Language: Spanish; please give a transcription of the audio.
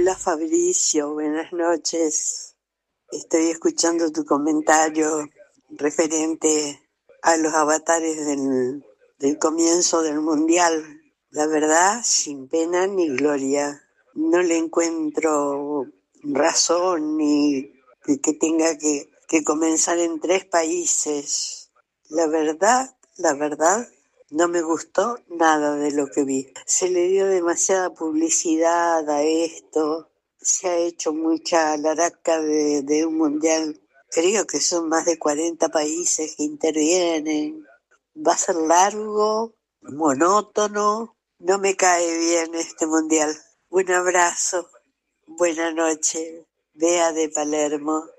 Hola Fabricio, buenas noches. Estoy escuchando tu comentario referente a los avatares del comienzo del Mundial. La verdad, sin pena ni gloria. No le encuentro razón ni que tenga que comenzar en 3 países. La verdad, no me gustó nada de lo que vi. Se le dio demasiada publicidad a esto, se ha hecho mucha laraca de un mundial. Creo que son más de 40 países que intervienen. Va a ser largo, monótono. No me cae bien este mundial. Un abrazo, buena noche. Bea de Palermo.